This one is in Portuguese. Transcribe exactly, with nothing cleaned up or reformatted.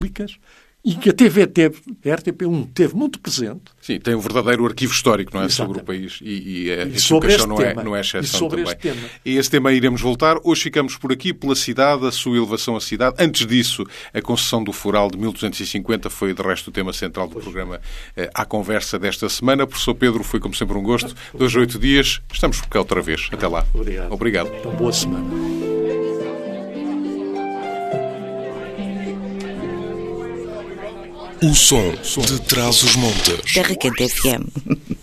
públicas e que a T V teve, a R T P um teve muito presente. Sim, tem um verdadeiro arquivo histórico, não é? Exatamente. Sobre o país. E, e a E sobre educação este não é, tema. não é E exceção sobre também. este tema. E esse tema iremos voltar. Hoje ficamos por aqui pela cidade, a sua elevação à cidade. Antes disso, a concessão do Foral de mil duzentos e cinquenta foi, de resto, o tema central do programa eh, à conversa desta semana. Professor Pedro, foi como sempre um gosto. Dois a oito dias, estamos por cá outra vez. Até lá. Obrigado. Obrigado. Então, boa semana. O som de Trás-os-Montes. Terra Quente F M.